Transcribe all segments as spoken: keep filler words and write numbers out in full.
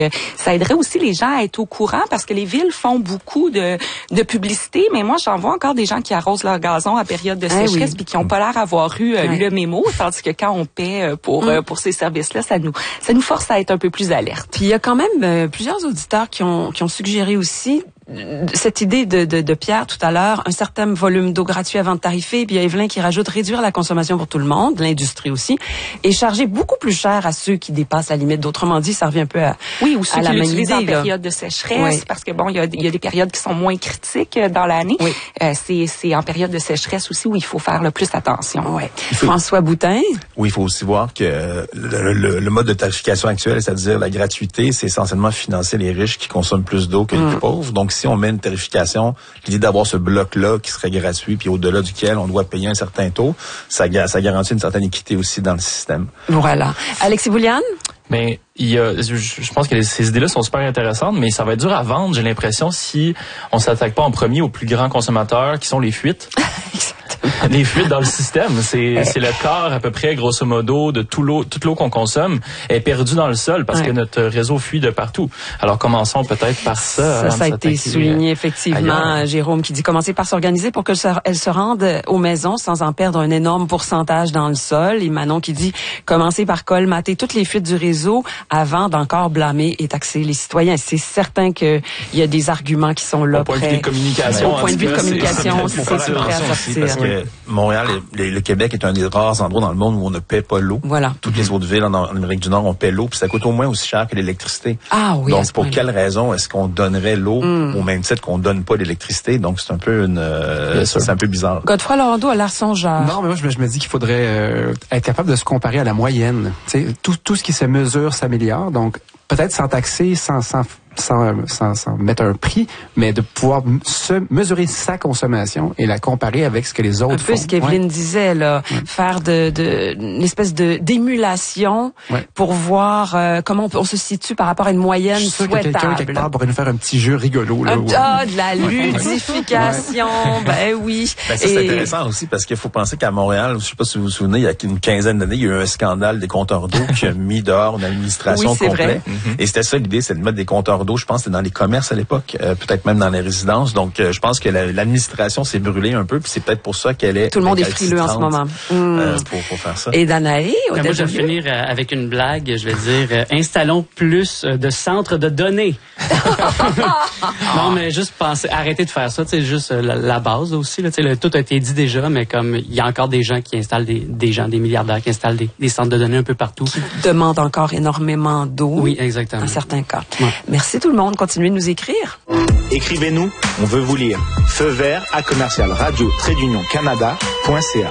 Ça aiderait aussi les gens à être au courant parce que les villes font beaucoup de, de publicité, mais moi, j'en vois encore des gens qui arrosent leur gazon à période de sécheresse puis eh oui. qui n'ont pas l'air d'avoir eu euh, ouais. le mémo, tandis que quand on paie pour, mm. euh, pour ces services-là, ça nous, ça nous force à être un peu plus alerte. Puis il y a quand même euh, plusieurs auditeurs qui ont, qui ont suggéré aussi cette idée de, de, de Pierre tout à l'heure, un certain volume d'eau gratuit avant de tarifer, puis il y a Evelyn qui rajoute réduire la consommation pour tout le monde, l'industrie aussi, et charger beaucoup plus cher à ceux qui dépassent la limite. D'autrement dit, ça revient un peu à oui, ou ceux à qui la l'utilisent en idée, période de sécheresse, oui. parce que bon, il y a, il y a des périodes qui sont moins critiques dans l'année. Oui. Euh, c'est, c'est en période de sécheresse aussi où il faut faire le plus attention. Oui. Faut... François Boutin. Oui, il faut aussi voir que le, le, le mode de tarification actuel, c'est-à-dire la gratuité, c'est essentiellement financer les riches qui consomment plus d'eau que les mm. plus pauvres. Donc, si on met une tarification, l'idée d'avoir ce bloc-là qui serait gratuit, puis au-delà duquel on doit payer un certain taux, ça, ça garantit une certaine équité aussi dans le système. Voilà. Alexis Bouliane? Mais il y a, je, je pense que ces idées-là sont super intéressantes, mais ça va être dur à vendre, j'ai l'impression, si on s'attaque pas en premier aux plus grands consommateurs, qui sont les fuites. Les fuites dans le système, c'est c'est le quart à peu près, grosso modo, de tout l'eau, toute l'eau qu'on consomme est perdue dans le sol parce ouais. que notre réseau fuit de partout. Alors commençons peut-être par ça. Ça, ça a été souligné effectivement. Ailleurs. Jérôme qui dit commencer par s'organiser pour qu'elle se, elle se rende aux maisons sans en perdre un énorme pourcentage dans le sol. Et Manon qui dit commencer par colmater toutes les fuites du réseau avant d'encore blâmer et taxer les citoyens. C'est certain qu'il y a des arguments qui sont là. Au point de vue des communications. Au point de vue de communication, c'est prêt à sortir. Montréal, le, le Québec est un des rares endroits dans le monde où on ne paie pas l'eau. Voilà. Toutes les autres villes en, en Amérique du Nord, on paie l'eau, puis ça coûte au moins aussi cher que l'électricité. Ah oui. Donc, pour quelle raison est-ce qu'on donnerait l'eau mm. au même titre qu'on donne pas l'électricité? Donc, c'est un peu une, euh, c'est un peu bizarre. Godefroy Lorando a l'air songeur. Non, mais moi, je me, je me dis qu'il faudrait euh, être capable de se comparer à la moyenne. Tu sais, tout, tout ce qui se mesure s'améliore. Donc, peut-être sans taxer, sans, sans Sans, sans, sans mettre un prix, mais de pouvoir se mesurer sa consommation et la comparer avec ce que les autres font. Un peu font. Ce qu'Evelyne ouais. disait, là, ouais. faire de, de, une espèce de d'émulation ouais. pour voir euh, comment on, on se situe par rapport à une moyenne Je suis sûr souhaitable. Que quelqu'un quelque part pourrait nous faire un petit jeu rigolo. Là, un, où, ah, de la ludification, ouais. ben oui. Ben ça, c'est et... intéressant aussi parce qu'il faut penser qu'à Montréal, je sais pas si vous vous souvenez, il y a une quinzaine d'années, il y a eu un scandale des compteurs d'eau qui a mis dehors une administration oui, complète. Mm-hmm. Et c'était ça l'idée, c'est de mettre des compteurs d'eau, je pense que c'était dans les commerces à l'époque, euh, peut-être même dans les résidences. Donc, euh, je pense que la, l'administration s'est brûlée un peu, puis c'est peut-être pour ça qu'elle est... Tout le monde est frileux en ce moment. Euh, pour, pour faire ça. Et Danae? Ben moi, je vais finir euh, avec une blague. Je vais dire, euh, installons plus euh, de centres de données. Non, mais juste penser, arrêtez de faire ça. C'est juste euh, la, la base aussi. Là, le, tout a été dit déjà, mais comme il y a encore des gens qui installent des, des gens, des milliardaires qui installent des, des centres de données un peu partout. Qui demandent encore énormément d'eau. Oui, exactement. Dans certains cas. Ouais. Merci tout le monde. Continuez de nous écrire. Écrivez-nous, on veut vous lire. Feu vert à commercial radio trait d'union canada point c a.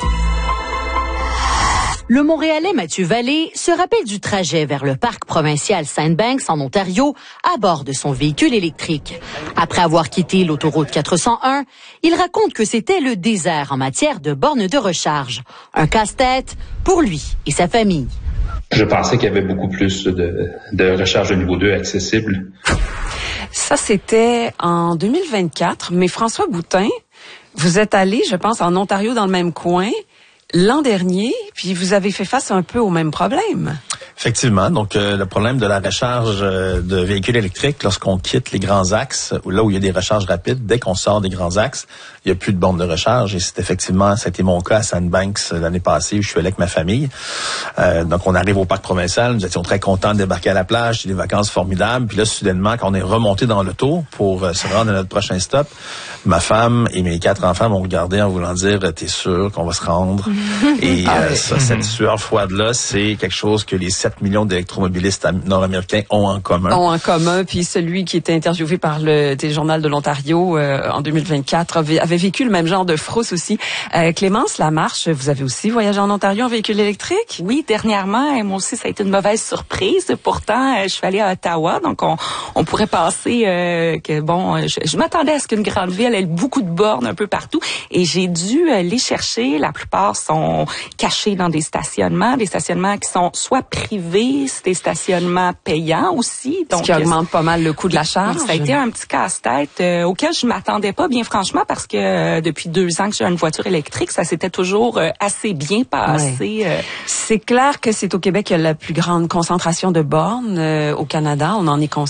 Le Montréalais Mathieu Vallée se rappelle du trajet vers le parc provincial Sandbanks en Ontario à bord de son véhicule électrique. Après avoir quitté l'autoroute quatre cent un, il raconte que c'était le désert en matière de bornes de recharge. Un casse-tête pour lui et sa famille. Je pensais qu'il y avait beaucoup plus de, de recharge de niveau deux accessible. Ça, c'était en deux mille vingt-quatre. Mais François Boutin, vous êtes allé, je pense, en Ontario, dans le même coin, l'an dernier, puis vous avez fait face un peu au même problème. Effectivement. Donc, euh, le problème de la recharge euh, de véhicules électriques, lorsqu'on quitte les grands axes, ou là où il y a des recharges rapides, dès qu'on sort des grands axes, il n'y a plus de bornes de recharge. Et c'est effectivement, c'était mon cas à Sandbanks l'année passée, où je suis allé avec ma famille. Euh, donc, on arrive au parc provincial. Nous étions très contents de débarquer à la plage. C'était des vacances formidables. Puis là, soudainement, quand on est remonté dans l'auto pour euh, se rendre à notre prochain stop, ma femme et mes quatre enfants m'ont regardé en voulant dire « T'es sûr qu'on va se rendre? » Et euh, ça, cette sueur froide-là, c'est quelque chose que les sept millions d'électromobilistes nord-américains ont en commun. Ont en commun. Puis celui qui était interviewé par le Journal de l'Ontario euh, en deux mille vingt-quatre avait, avait vécu le même genre de frousse aussi. Euh, Clémence Lamarche, vous avez aussi voyagé en Ontario en véhicule électrique? Oui, dernièrement. Et moi aussi, ça a été une mauvaise surprise. Pourtant, euh, je suis allée à Ottawa, donc on, on pourrait penser euh, que, bon, je, je m'attendais à ce qu'une grande ville ait beaucoup de bornes un peu partout. Et j'ai dû euh, les chercher. La plupart sont cachés dans des stationnements, des stationnements qui sont soit privés privés, c'est des stationnements payants aussi. Donc, ce qui augmente pas mal le coût de la charge. Ça a été un petit casse-tête euh, auquel je m'attendais pas, bien franchement, parce que euh, depuis deux ans que j'ai une voiture électrique, ça s'était toujours euh, assez bien passé. Ouais. Euh. C'est clair que c'est au Québec qu'il y a la plus grande concentration de bornes euh, au Canada. On en est conscient.